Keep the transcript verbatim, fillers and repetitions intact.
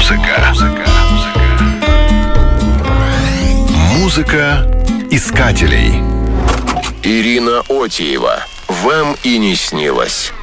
Музыка. Музыка искателей. Ирина Отиева. Вам и не снилось.